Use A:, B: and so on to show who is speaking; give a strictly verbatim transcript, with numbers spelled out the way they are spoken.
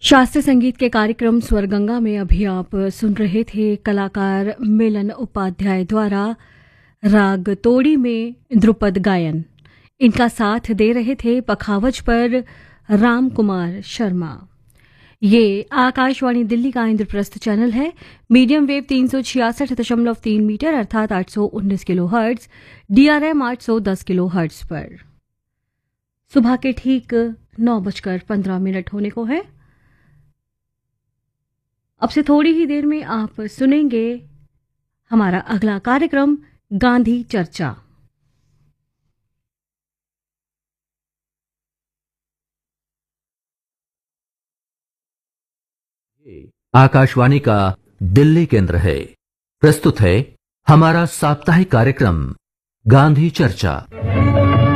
A: शास्त्रीय संगीत के कार्यक्रम स्वरगंगा में अभी आप सुन रहे थे कलाकार मिलन उपाध्याय द्वारा राग तोड़ी में ध्रुपद गायन। इनका साथ दे रहे थे पखावज पर राम कुमार शर्मा। ये आकाशवाणी दिल्ली का इंद्रप्रस्थ चैनल है। मीडियम वेव तीन सौ छियासठ दशमलव तीन मीटर अर्थात आठ सौ उन्नीस किलो हर्ट्ज, डीआरएम आठ सौ दस किलो हर्ट्ज पर। सुबह के ठीक नौ बजकर पंद्रह मिनट होने को है। अब से थोड़ी ही देर में आप सुनेंगे हमारा अगला कार्यक्रम गांधी चर्चा।
B: आकाशवाणी का दिल्ली केंद्र है। प्रस्तुत है हमारा साप्ताहिक कार्यक्रम गांधी चर्चा।